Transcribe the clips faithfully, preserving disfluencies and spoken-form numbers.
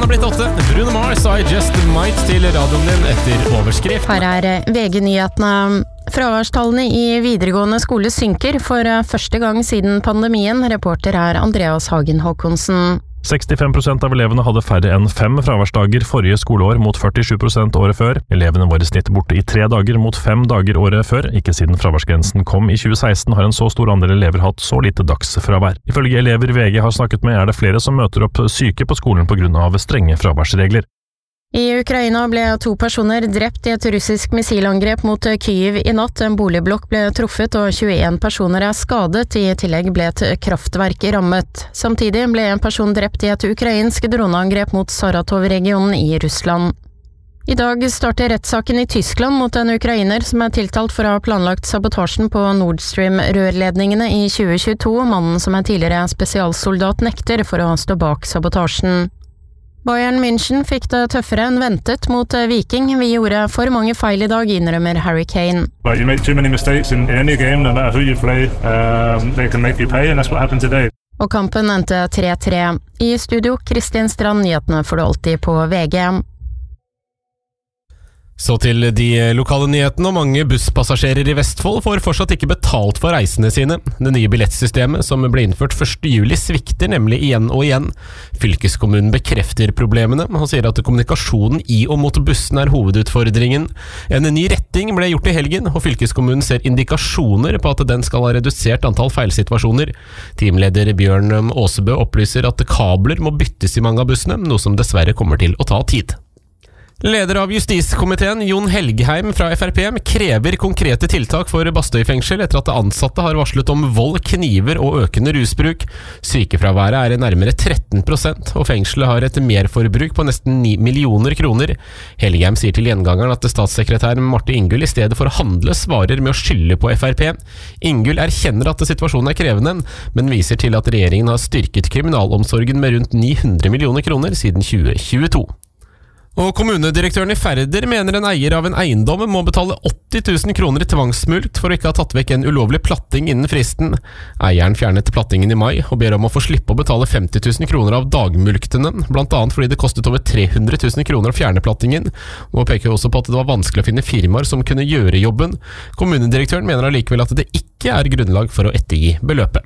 har blitt åtte. Bruno Mars, I Just Might til radioen din etter overskrift. Her er V G-nyhetene. Fraværstallene i videregående skole synker for første gang siden pandemien. Reporter er Andreas Hagen Håkonsen. sekstifem prosent av elevene hadde færre enn fem fraværsdager forrige skoleår mot førtisju prosent året før. Elevene var i snitt borte i tre dager mot fem dager året før. Ikke siden fraværsgrensen kom i tjue seksten har en så stor andel elever hatt så lite dagsfravær. Ifølge elever V G har snakket med er det flere som møter opp syke på skolen på grunn av strenge fraværsregler. I Ukraina ble to personer drept i et russisk missilangrep mot Kyiv i natt. En boligblokk ble truffet og tjueen personer er skadet. I tillegg ble et kraftverk rammet. Samtidig ble en person drept i et ukrainsk droneangrep mot Saratov-regionen i Russland. I dag starter rettssaken i Tyskland mot en ukrainer som er tiltalt for å ha planlagt sabotasjen på Nord Stream-rørledningene i tjue tjueto. Mannen som er tidligere spesialsoldat nekter for å stå bak sabotasjen. Bayern München fikk det tøffere enn ventet mot Viking. Vi gjorde for mange feil i dag, innrømmer Harry Kane. But you make too many mistakes in any game, no matter who you play, um, they can make you pay, and that's what happened today. Og kampen endte tre tre. I studio, Kristin Strand, nyhetene får du alltid på V G. Så til de lokale nyhetene, og mange busspassasjerer i Vestfold får fortsatt ikke betalt for reisene sine. Det nye billettsystemet som ble innført første juli svikter nemlig igjen og igjen. Fylkeskommunen bekrefter problemene, og sier at kommunikasjonen i og mot bussen er hovedutfordringen. En ny retting ble gjort i helgen, og fylkeskommunen ser indikasjoner på at den skal ha redusert antall feilsituasjoner. Teamleder Bjørn Åsebø opplyser at kabler må byttes i mange av bussene, noe som dessverre kommer til å ta tid. Leder av justiskomiteen, Jon Helgheim fra F R P, krever konkrete tiltak for Bastøy fengsel etter at de ansatte har varslet om vold, kniver og økende rusbruk. Sykefraværet er nærmere tretten prosent, og fengselet har et merforbruk på nesten ni millioner kroner. Helgheim sier til gjengangeren at statssekretær Marte Ingull i stedet for å handle svarer med å skylde på F R P. Ingull erkjenner at situasjonen er krevende, men viser til at regjeringen har styrket kriminalomsorgen med rundt ni hundre millioner kroner siden tjue tjueto. Og kommunedirektøren i Færder mener en eier av en eiendom må betale åtti tusen kroner i tvangsmulkt for å ikke ha tatt vekk en ulovlig platting innen fristen. Eieren fjernet plattingen i mai og ber om å få slippe å betale femti tusen kroner av dagmulktene, blant annet fordi det kostet over tre hundre tusen kroner å fjerne plattingen. Nå peker også på at det var vanskelig å finne firmaer som kunne gjøre jobben. Kommunedirektøren mener allikevel at det ikke er grunnlag for å ettergi beløpet.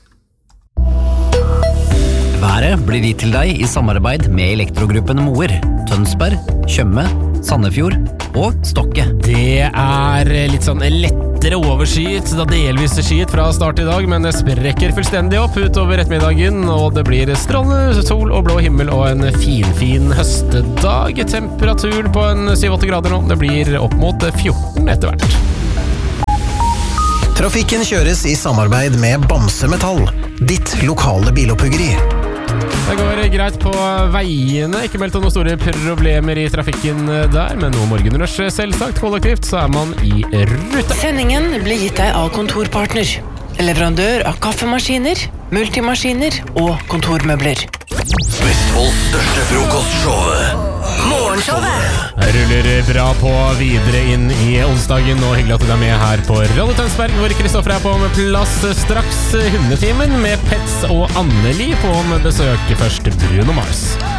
Været blir gitt til deg i samarbeid med Elektrogruppen Moer, Tønsberg, Tjøme, Sandefjord og Stokke. Det er litt sånn lettere overskyet, da delvis skyet fra start i dag, men det sprekker fullstendig opp utover ettermiddagen, og det blir strålende sol og blå himmel og en fin, fin høstedag. Temperaturen på en syv åtte grader nå, det blir opp mot fjorten etter hvert. Trafikken kjøres i samarbeid med Bamse Metall, ditt lokale bilopphuggeri. Det går greit på veiene, ikke meldt noen store problemer i trafikken der, men noe morgenrush selvsagt kollektivt, så er man i rute. Sendingen blir gitt deg av Kontorpartner, leverandør av kaffemaskiner, multimaskiner og kontormøbler. Vestfolds største frokostshowet, Morgenshowet. Ruller bra på videre inn i onsdagen, og hyggelig at du er med her på Radio Tønsberg, hvor Kristoffer er på med plass straks hundetimen med Pets og Anneli på besøk. Først Bruno Mars.